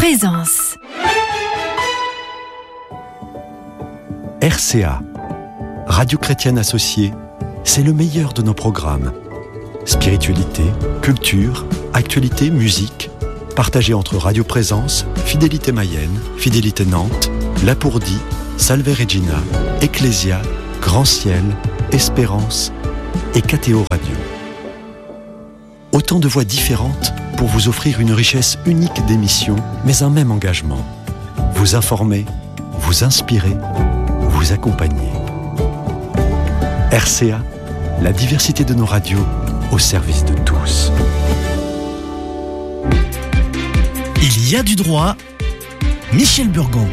Présence. RCA, Radio Chrétienne Associée, c'est le meilleur de nos programmes. Spiritualité, culture, actualité, musique, partagés entre Radio Présence, Fidélité Mayenne, Fidélité Nantes, Lapourdie, Salve Regina, Ecclésia, Grand Ciel, Espérance et KTO Radio. Autant de voix différentes pour vous offrir une richesse unique d'émissions, mais un même engagement. Vous informer, vous inspirer, vous accompagner. RCA, la diversité de nos radios au service de tous. Il y a du droit, Michel Burgon.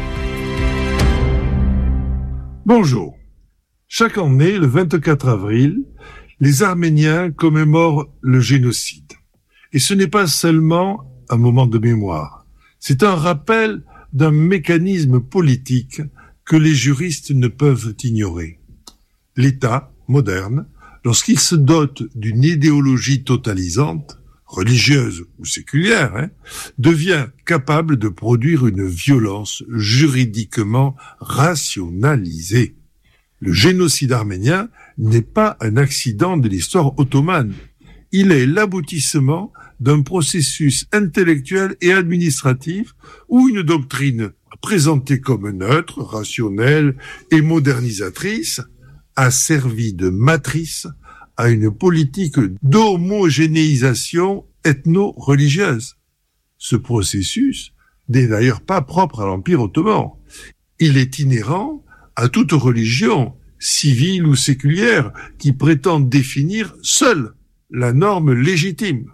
Bonjour. Chaque année, le 24 avril, les Arméniens commémorent le génocide. Et ce n'est pas seulement un moment de mémoire. C'est un rappel d'un mécanisme politique que les juristes ne peuvent ignorer. L'État moderne, lorsqu'il se dote d'une idéologie totalisante, religieuse ou séculière, devient capable de produire une violence juridiquement rationalisée. Le génocide arménien n'est pas un accident de l'histoire ottomane. Il est l'aboutissement d'un processus intellectuel et administratif où une doctrine présentée comme neutre, rationnelle et modernisatrice a servi de matrice à une politique d'homogénéisation ethno-religieuse. Ce processus n'est d'ailleurs pas propre à l'Empire ottoman. Il est inhérent à toute religion, civile ou séculière, qui prétend définir seule la norme légitime.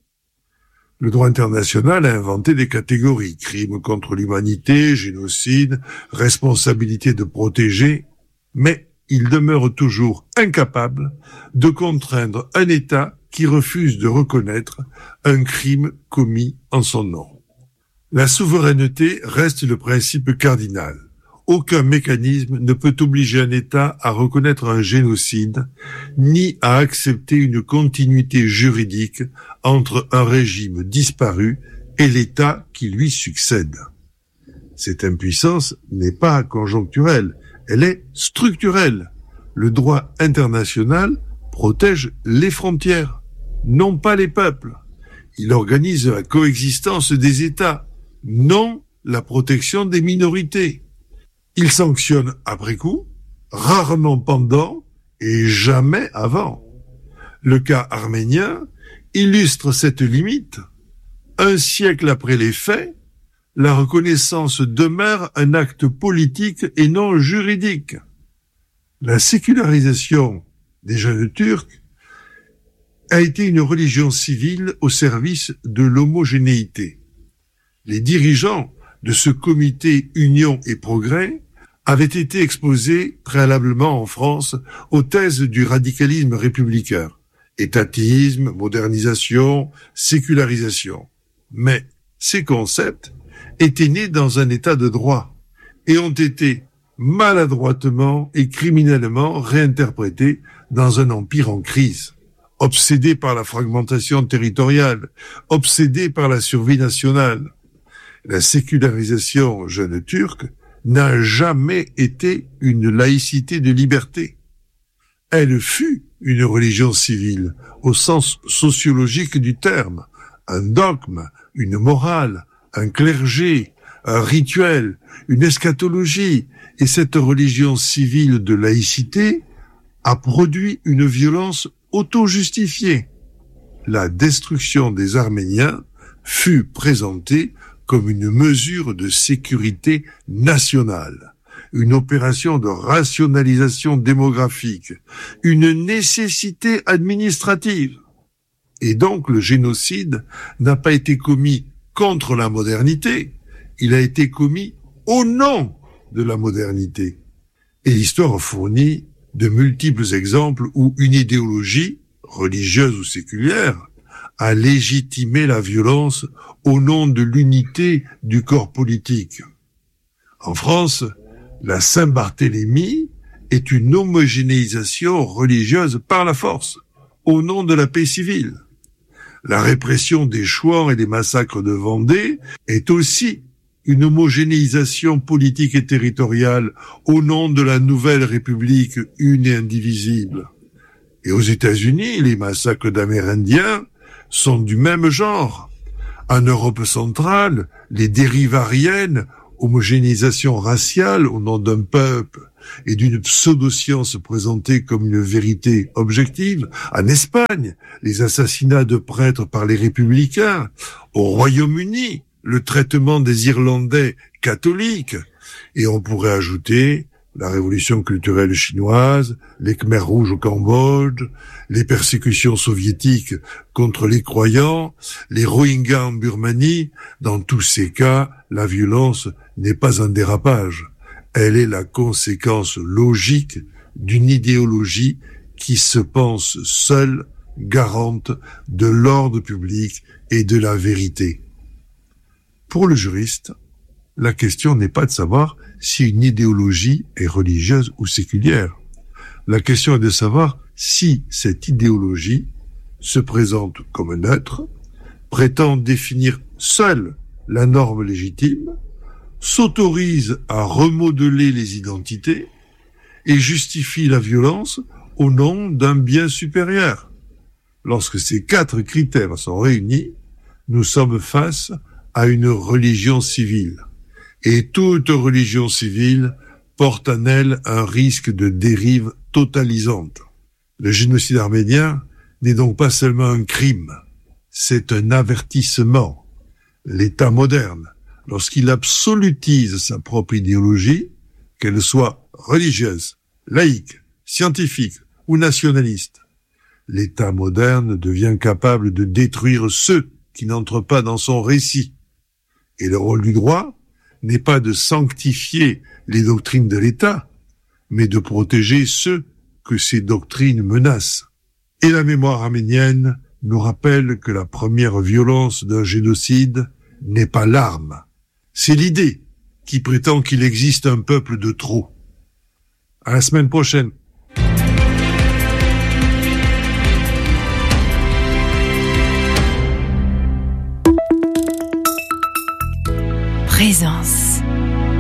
Le droit international a inventé des catégories: crimes contre l'humanité, génocide, responsabilité de protéger, mais il demeure toujours incapable de contraindre un État qui refuse de reconnaître un crime commis en son nom. La souveraineté reste le principe cardinal. Aucun mécanisme ne peut obliger un État à reconnaître un génocide, ni à accepter une continuité juridique entre un régime disparu et l'État qui lui succède. Cette impuissance n'est pas conjoncturelle, elle est structurelle. Le droit international protège les frontières, non pas les peuples. Il organise la coexistence des États, non la protection des minorités. Il sanctionne après coup, rarement pendant et jamais avant. Le cas arménien illustre cette limite. Un siècle après les faits, la reconnaissance demeure un acte politique et non juridique. La sécularisation des jeunes Turcs a été une religion civile au service de l'homogénéité. Les dirigeants de ce comité Union et Progrès avaient été exposés préalablement en France aux thèses du radicalisme républicain. Étatisme, modernisation, sécularisation. Mais ces concepts étaient nés dans un état de droit et ont été maladroitement et criminellement réinterprétés dans un empire en crise. Obsédé par la fragmentation territoriale, obsédé par la survie nationale. La sécularisation jeune turque n'a jamais été une laïcité de liberté. Elle fut une religion civile, au sens sociologique du terme, un dogme, une morale, un clergé, un rituel, une eschatologie, et cette religion civile de laïcité a produit une violence auto-justifiée. La destruction des Arméniens fut présentée comme une mesure de sécurité nationale, une opération de rationalisation démographique, une nécessité administrative. Et donc le génocide n'a pas été commis contre la modernité, il a été commis au nom de la modernité. Et l'histoire fournit de multiples exemples où une idéologie, religieuse ou séculière, a légitimé la violence au nom de l'unité du corps politique. En France, la Saint-Barthélemy est une homogénéisation religieuse par la force, au nom de la paix civile. La répression des Chouans et des massacres de Vendée est aussi une homogénéisation politique et territoriale au nom de la nouvelle République une et indivisible. Et aux États-Unis, les massacres d'Amérindiens sont du même genre. En Europe centrale, les dérives aryennes, homogénéisation raciale au nom d'un peuple et d'une pseudo-science présentée comme une vérité objective. En Espagne, les assassinats de prêtres par les républicains. Au Royaume-Uni, le traitement des Irlandais catholiques. Et on pourrait ajouter la révolution culturelle chinoise, les Khmers rouges au Cambodge, les persécutions soviétiques contre les croyants, les Rohingyas en Birmanie. Dans tous ces cas, la violence n'est pas un dérapage. Elle est la conséquence logique d'une idéologie qui se pense seule, garante de l'ordre public et de la vérité. Pour le juriste, la question n'est pas de savoir si une idéologie est religieuse ou séculière. La question est de savoir si cette idéologie se présente comme neutre, prétend définir seule la norme légitime, s'autorise à remodeler les identités et justifie la violence au nom d'un bien supérieur. Lorsque ces 4 critères sont réunis, nous sommes face à une religion civile. Et toute religion civile porte en elle un risque de dérive totalisante. Le génocide arménien n'est donc pas seulement un crime, c'est un avertissement. L'État moderne, lorsqu'il absolutise sa propre idéologie, qu'elle soit religieuse, laïque, scientifique ou nationaliste, l'État moderne devient capable de détruire ceux qui n'entrent pas dans son récit. Et le rôle du droit n'est pas de sanctifier les doctrines de l'État, mais de protéger ceux que ces doctrines menacent. Et la mémoire arménienne nous rappelle que la première violence d'un génocide n'est pas l'arme, c'est l'idée qui prétend qu'il existe un peuple de trop. À la semaine prochaine. Présence.